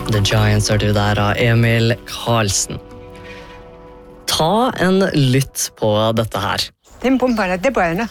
The Giants hørte du der av Emil Karlsen. Ta en lytt på dette her. Himpumpana, det buena.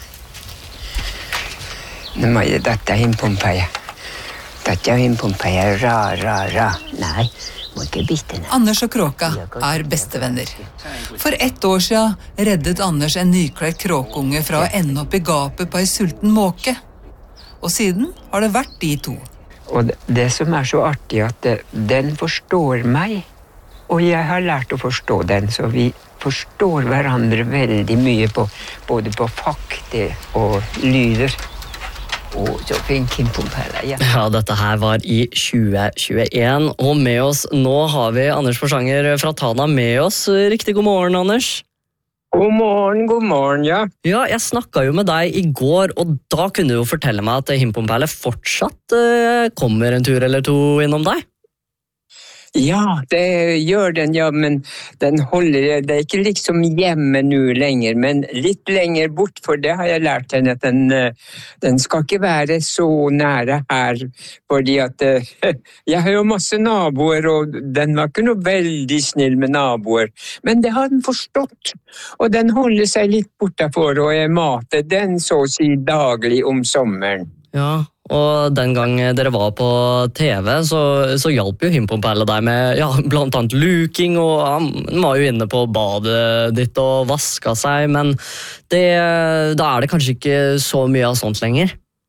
Nu må jeg dette himpumpaya. Dette himpumpaya, ra. Nei, må ikke bite den. Anders og kråka bestevenner. For 1 år siden reddet Anders en nykledd kråkunge fra å ende opp i gapet på en sulten måke. Og siden har det vært de to. Og det som så artig at den forstår meg, og jeg har lært å forstå den, så vi forstår hverandre veldig mye på, både på fakta og lyder. Og så fin himpumpella, ja. Ja, dette her var i 2021, og med oss nå har vi Anders Porsanger fra Tana med oss. Riktig god morgen, Anders. God morgen, ja. Ja, jeg snakket jo med deg i går, og da kunne du jo fortelle meg at himpumpella fortsatt kommer en tur eller to innom deg. Ja, det gjør den, ja, men den holder, det ikke liksom hjemme nå lenger, men litt lenger bort, for det har jeg lært henne, at den skal ikke være så nære her, fordi at jeg har jo masse naboer, og den var ikke noe veldig snill med naboer, men det har den forstått, og den holder seg litt bortafor, og jeg mater den så å si daglig om sommeren. Ja, og den gang dere var på TV, så hjalp jo himpumpella deg med blant annet luking, og han var jo inne på badet ditt og vasket seg, men da det kanskje ikke så mye av sånt lenger?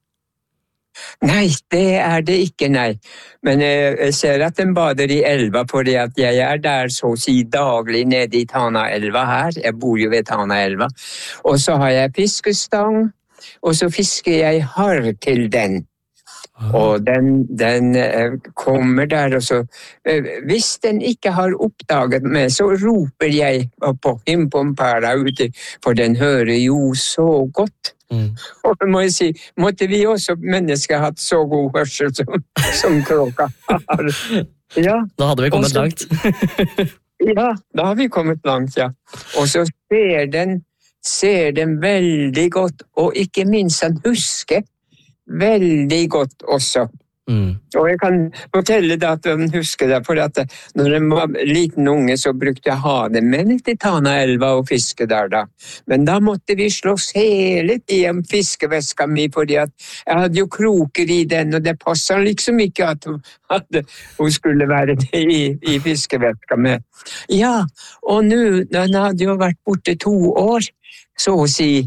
Nei, det det ikke, nei. Men jeg ser at den bader i elva, fordi at jeg der så å si daglig nede i Tanaelva her. Jeg bor jo ved Tanaelva. Og så har jeg fiskestang, og så fisker jeg harr til den. Og den kommer der, og så hvis den ikke har oppdaget meg, så roper jeg på himpumpella ute, for den hører jo så godt. Og det må jeg si, måtte vi også mennesker hatt så god hørsel som kråka har. Ja. Da hadde vi kommet langt. Ja, da har vi kommet langt, ja. Og så ser den veldig godt, og ikke minst han husker veldig godt også. Og jeg kan fortelle deg at han husker det, for at når jeg var liten unge, så brukte jeg ha det med litt i Tanaelva og fiske der da. Men da måtte vi slåss hele tiden fiskeveska mi, fordi at jeg hadde jo kroker i den, og det passet liksom ikke at hun skulle være i fiskeveska med. Ja, og nå, den hadde jo vært borte 2 år, så å si,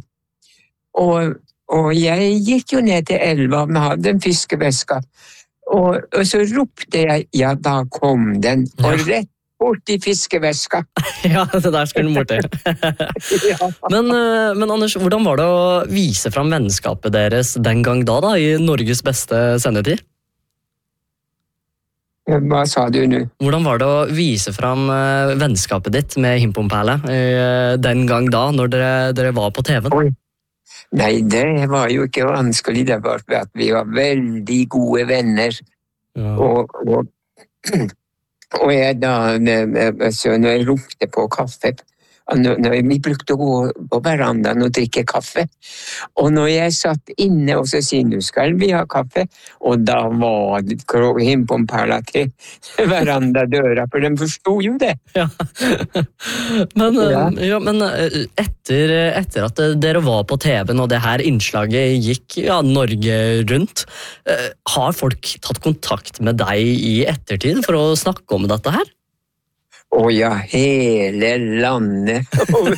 og jeg gikk jo ned til elva og hadde en fiskeveska, og så ropte jeg, ja, da kom den, og rett bort i fiskeveska. Ja, det der skulle den bort til. Ja. Men Anders, hvordan var det å vise fram vennskapet deres den gang da, i Norges beste sendetid? Hva sa du nå? Hvordan var det å vise fram vennskapet ditt med himpumpella den gang da, når dere var på TV-en? Oi. Nei, det var jo ikke vanskelig, det var at vi var veldig gode venner. Ja. Og jeg da, så når jeg ropte på kaffe, når vi brukte å gå på verandaen og drikke kaffe, og når jeg satt inne og så sier, nå skal vi ha kaffe, og da var det himpumpella til verandadøra, for de forstod jo det. Ja. Men etter at dere var på TV-en, og det her innslaget gikk Norge rundt, har folk tatt kontakt med deg i ettertid for å snakke om dette her? Ja, hele landet.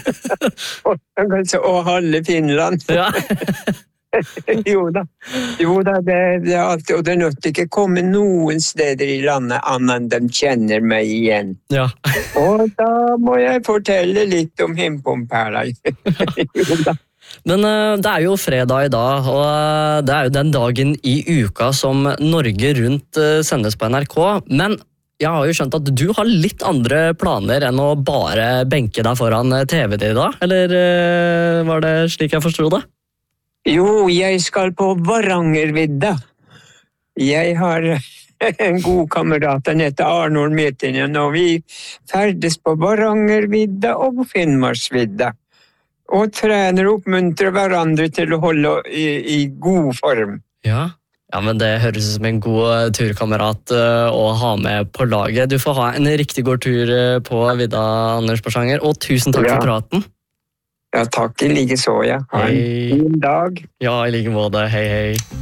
Og halve Finland. Ja. Jo da, det alltid, og det nødt ikke komme noen steder i landet annet enn de kjenner meg igjen. Ja. Og da må jeg fortelle litt om himpumpella. Jo da. Men det jo fredag i dag, og det jo den dagen i uka som Norge Rundt sendes på NRK, men jeg har jo skjønt at du har litt andre planer enn å bare benke deg foran TV-en i dag, eller var det slik jeg forstod det? Jo, jeg skal på Varangervidda. Jeg har en god kamerat, han heter Arnold Mytinen, og vi ferdes på Varangervidda og på Finnmarksvidda. Og trener og oppmuntrer hverandre til å holde i god form. Ja. Ja, men det høres ut som en god turkamerat å ha med på laget. Du får ha en riktig god tur på vidda, Anders Porsanger, og tusen takk for praten. Ja, takk i like så, ja. Ha en fin dag. Ja, i like måte. Hei, hei.